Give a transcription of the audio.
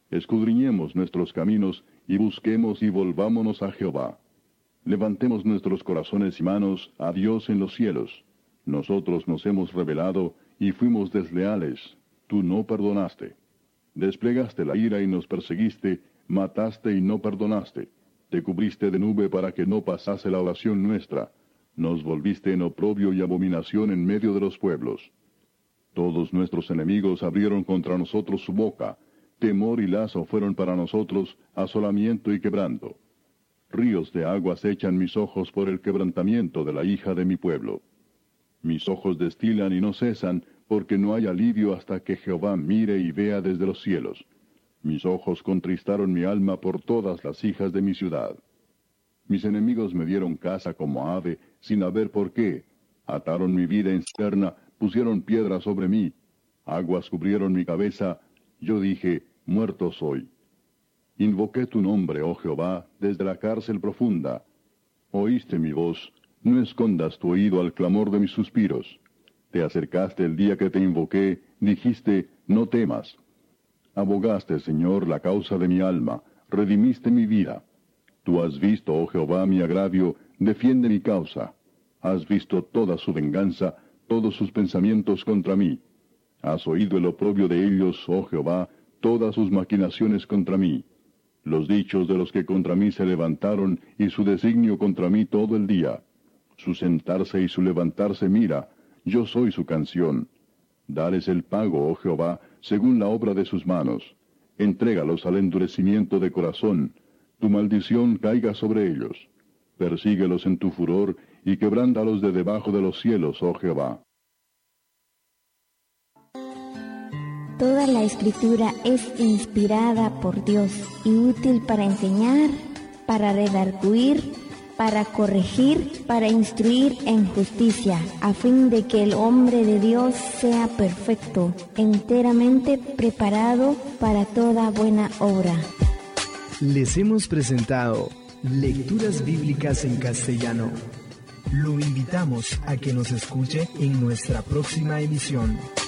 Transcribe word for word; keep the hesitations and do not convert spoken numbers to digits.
Escudriñemos nuestros caminos, y busquemos y volvámonos a Jehová. Levantemos nuestros corazones y manos a Dios en los cielos. Nosotros nos hemos rebelado, y fuimos desleales. Tú no perdonaste. Desplegaste la ira y nos perseguiste, mataste y no perdonaste. Te cubriste de nube para que no pasase la oración nuestra. Nos volviste en oprobio y abominación en medio de los pueblos. Todos nuestros enemigos abrieron contra nosotros su boca. Temor y lazo fueron para nosotros, asolamiento y quebranto. Ríos de aguas echan mis ojos por el quebrantamiento de la hija de mi pueblo. Mis ojos destilan y no cesan, porque no hay alivio hasta que Jehová mire y vea desde los cielos. Mis ojos contristaron mi alma por todas las hijas de mi ciudad. Mis enemigos me dieron caza como ave, sin haber por qué. Ataron mi vida en cisterna, pusieron piedra sobre mí. Aguas cubrieron mi cabeza. Yo dije, muerto soy. Invoqué tu nombre, oh Jehová, desde la cárcel profunda. Oíste mi voz, no escondas tu oído al clamor de mis suspiros. Te acercaste el día que te invoqué, dijiste, no temas. Abogaste, Señor, la causa de mi alma, redimiste mi vida. Tú has visto, oh Jehová, mi agravio, defiende mi causa. Has visto toda su venganza, todos sus pensamientos contra mí. Has oído el oprobio de ellos, oh Jehová, todas sus maquinaciones contra mí. Los dichos de los que contra mí se levantaron, y su designio contra mí todo el día. Su sentarse y su levantarse mira, yo soy su canción. Dales el pago, oh Jehová, según la obra de sus manos. Entrégalos al endurecimiento de corazón. Tu maldición caiga sobre ellos. Persíguelos en tu furor, y quebrántalos de debajo de los cielos, oh Jehová. Toda la Escritura es inspirada por Dios y útil para enseñar, para redarguir, para corregir, para instruir en justicia, a fin de que el hombre de Dios sea perfecto, enteramente preparado para toda buena obra. Les hemos presentado Lecturas Bíblicas en Castellano. Lo invitamos a que nos escuche en nuestra próxima emisión.